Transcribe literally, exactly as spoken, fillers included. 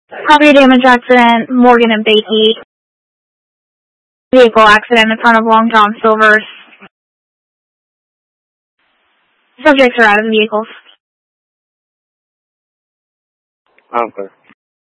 Property damage accident, Morgan and Beatty. Vehicle accident in front of Long John Silver's. Subjects are out of the vehicles. Okay.